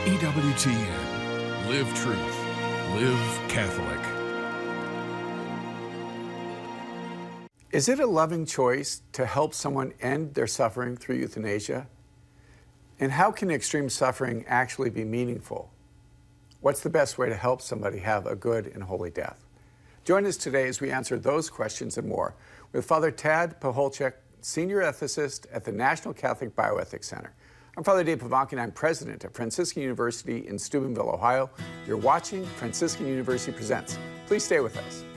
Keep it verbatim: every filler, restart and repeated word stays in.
E W T N. Live truth. Live Catholic. Is it a loving choice to help someone end their suffering through euthanasia? And how can extreme suffering actually be meaningful? What's the best way to help somebody have a good and holy death? Join us today as we answer those questions and more with Father Tad Pacholczyk, Senior Ethicist at the National Catholic Bioethics Center. I'm Father Dave Pivonka, and I'm president of Franciscan University in Steubenville, Ohio. You're watching Franciscan University Presents. Please stay with us.